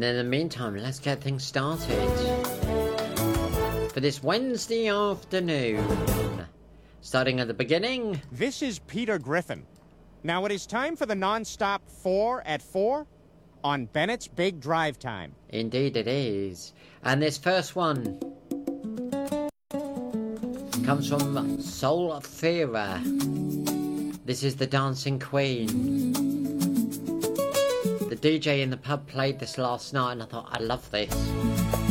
And in the meantime, let's get things started for this Wednesday afternoon. Starting at the beginning. This is Peter Griffin. Now it is time for the non-stop 4 at 4 on Bennett's Big Drive Time. Indeed it is. And this first one comes from Soul Fearer. This is the Dancing Queen. The DJ in the pub played this last night and I thought, I love this.